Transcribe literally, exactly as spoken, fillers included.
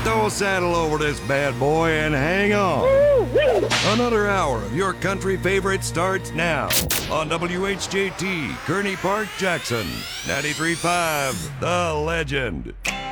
Throw a saddle over this bad boy and hang on. Another hour of your country favorite starts now on W H J T, Kearney Park, Jackson. ninety-three point five, The Legend.